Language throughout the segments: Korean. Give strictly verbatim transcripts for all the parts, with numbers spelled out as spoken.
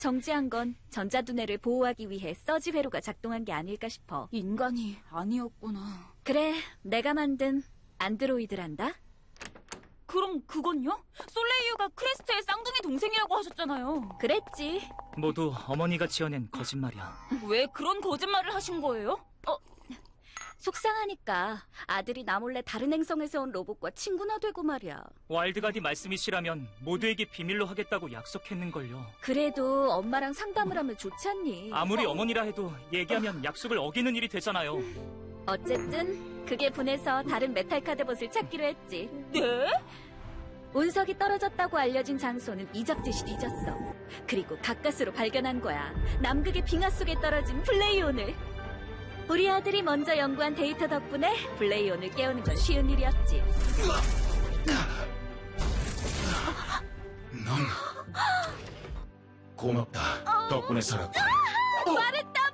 정지한 건 전자두뇌를 보호하기 위해 서지 회로가 작동한 게 아닐까 싶어. 인간이 아니었구나. 그래, 내가 만든 안드로이드란다. 그럼 그건요? 솔레이유가 크레스트의 쌍둥이 동생이라고 하셨잖아요. 그랬지. 모두 어머니가 지어낸 거짓말이야. 왜 그런 거짓말을 하신 거예요? 어, 속상하니까 아들이 나 몰래 다른 행성에서 온 로봇과 친구나 되고 말이야. 와일드가디 말씀이시라면 모두에게 비밀로 하겠다고 약속했는걸요. 그래도 엄마랑 상담을 하면 좋지 않니? 아무리 어머니라 해도 얘기하면 약속을 어기는 일이 되잖아요. 어쨌든 그게 분해서 다른 메탈 카드봇을 찾기로 했지. 네? 운석이 떨어졌다고 알려진 장소는 이적듯이 뒤졌어. 그리고 가까스로 발견한 거야. 남극의 빙하 속에 떨어진 블레이온을. 우리 아들이 먼저 연구한 데이터 덕분에 블레이온을 깨우는 건 쉬운 일이었지. 넌 고맙다. 덕분에 살았다. 말했다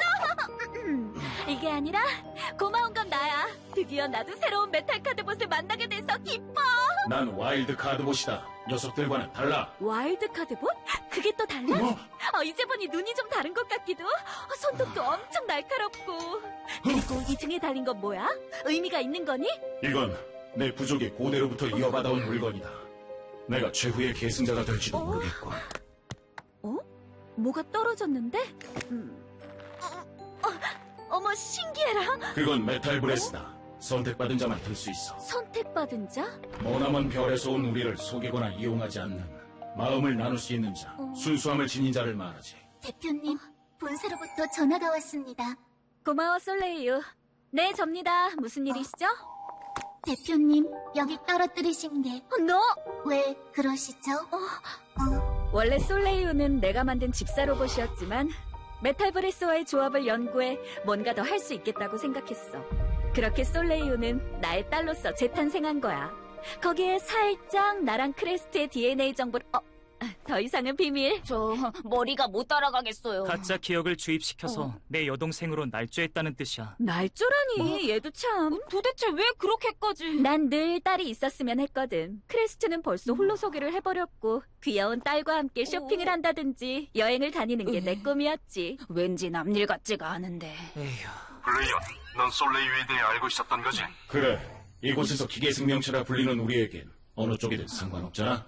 말했어. 이게 아니라 고마운 건 나야. 드디어 나도 새로운 메탈 카드봇을 만나게 돼서 기뻐. 난 와일드 카드봇이다. 녀석들과는 달라. 와일드 카드봇? 그게 또 달라? 뭐? 어, 이제 보니 눈이 좀 다른 것 같기도. 어, 손톱도 엄청 날카롭고. 그리고 이 등에 달린 건 뭐야? 의미가 있는 거니? 이건 내 부족의 고대로부터 이어받아온 물건이다. 내가 최후의 계승자가 될지도 어? 모르겠군. 어? 뭐가 떨어졌는데? 음. 어, 어, 어머, 신기해라. 그건 메탈 브레스다. 선택받은 자만 들 수 있어. 선택받은 자? 머나먼 별에서 온 우리를 속이거나 이용하지 않는, 마음을 나눌 수 있는 자, 어. 순수함을 지닌 자를 말하지. 대표님, 본사로부터 전화가 왔습니다. 고마워, 솔레이유. 네, 접니다. 무슨 일이시죠? 대표님, 여기 떨어뜨리신 게 어, 너! 왜 그러시죠? 어, 원래 솔레이유는 내가 만든 집사 로봇이었지만 메탈 브레스와의 조합을 연구해 뭔가 더 할 수 있겠다고 생각했어. 그렇게 솔레이유는 나의 딸로서 재탄생한 거야. 거기에 살짝 나랑 크레스트의 디엔에이 정보를... 어, 더 이상은 비밀. 저 머리가 못 따라가겠어요. 가짜 기억을 주입시켜서 어. 내 여동생으로 날조했다는 뜻이야. 날조라니. 뭐? 얘도 참. 도대체 왜 그렇게까지... 난 늘 딸이 있었으면 했거든. 크레스트는 벌써 홀로 소개를 해버렸고 귀여운 딸과 함께 쇼핑을 한다든지 여행을 다니는 게 내 꿈이었지. 왠지 남일 같지가 않은데. 에휴. 블레이온, 넌 솔레이유에 대해 알고 있었던 거지? 그래, 이곳에서 기계 생명체라 불리는 우리에겐 어느 쪽이든 상관없잖아.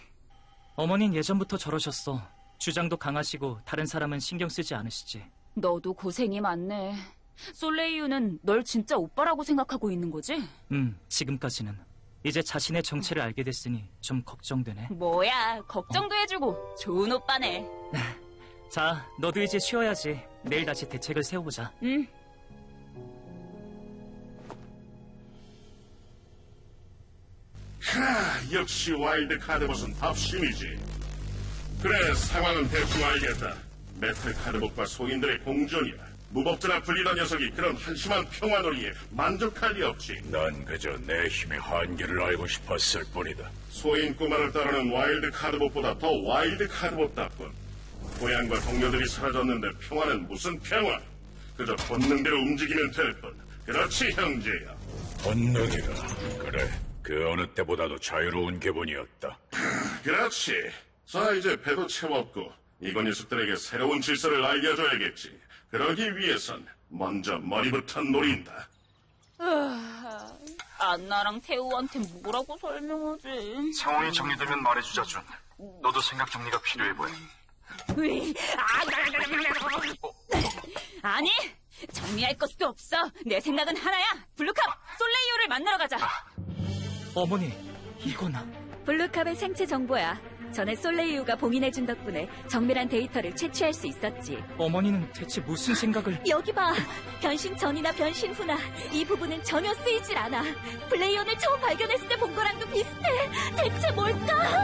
어머닌 예전부터 저러셨어. 주장도 강하시고 다른 사람은 신경 쓰지 않으시지. 너도 고생이 많네. 솔레이유는 널 진짜 오빠라고 생각하고 있는 거지? 음, 지금까지는. 이제 자신의 정체를 알게 됐으니 좀 걱정되네. 뭐야, 걱정도 해주고 좋은 오빠네. 자, 너도 이제 쉬어야지. 내일 다시 대책을 세워보자. 응. 하, 역시 와일드 카드봇은 밥심이지. 그래, 상황은 대충 알겠다. 메탈 카드봇과 소인들의 공전이야. 무법자나 불리던 녀석이 그런 한심한 평화놀이에 만족할 리 없지. 난 그저 내 힘의 한계를 알고 싶었을 뿐이다. 소인 꼬마를 따르는 와일드 카드봇보다 더 와일드 카드봇답군. 고향과 동료들이 사라졌는데 평화는 무슨 평화? 그저 본능대로 움직이면 될 뿐. 그렇지, 형제야. 본능이라. 그래, 그 어느 때보다도 자유로운 기분이었다. 그렇지. 자, 이제 배도 채웠고 이건 녀석들에게 새로운 질서를 알려줘야겠지. 그러기 위해선 먼저 머리부터 노린다. 으아, 안나랑 태우한테 뭐라고 설명하지? 상황이 정리되면 말해주자, 준. 너도 생각 정리가 필요해 보여. 으이, 아, 아니, 정리할 것도 없어. 내 생각은 하나야. 블루캅, 솔레이오를 만나러 가자. 어머니, 이거나. 블루캅의 생체 정보야. 전에 솔레이유가 봉인해준 덕분에 정밀한 데이터를 채취할 수 있었지. 어머니는 대체 무슨 생각을... 여기 봐. 변신 전이나 변신 후나 이 부분은 전혀 쓰이질 않아. 블레이온을 처음 발견했을 때 본 거랑도 비슷해. 대체 뭘까?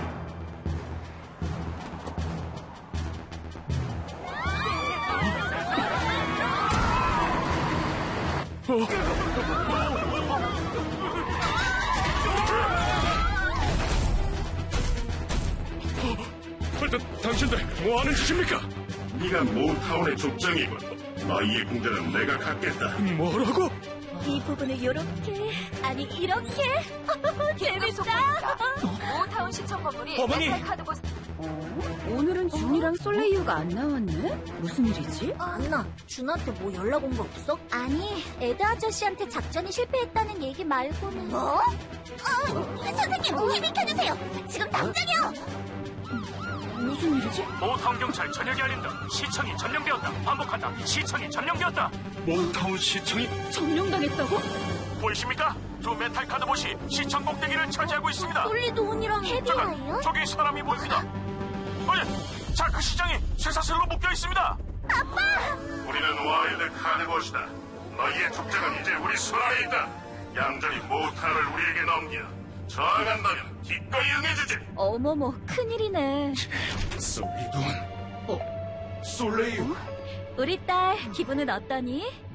다, 당신들 뭐하는 짓입니까? 네가 모타운의 족장이군. 너희의 공자는 내가 갖겠다. 뭐라고? 이 부분을 요렇게, 아니 이렇게. 재밌다. 모타운 시청 건물이 어머니! 메탈 카드봇 오늘은 준이랑 솔레이유가 안 나왔네? 무슨 일이지? 안나, 준한테 뭐 연락 온 거 없어? 아니, 에드 아저씨한테 작전이 실패했다는 얘기 말고는. 뭐? 어, 선생님, 힘을 켜주세요. 지금 당장이요. 무슨 일이지? 모타운 경찰 전역이 알린다. 시청이 점령되었다. 반복한다. 시청이 점령되었다. 몬타운 시청이 점령당했다고? 보이십니까? 두 메탈 카드봇이 시청 꼭대기를 차지하고 있습니다. 솔리드온이랑 헤비와이어? 저기 사람이 보입니다. 어이, 자크 시장이 쇠사슬로 묶여 있습니다. 우리는 와일드 카드봇이다. 너희의 족장은 이제 우리 손 안에 있다. 얌전히 모타를 우리에게 넘겨. 저항한다면 기꺼이 응해주지. 어머머, 큰일이네. 솔리돈. 어, 솔레이오. 우리 딸, 기분은 어떠니?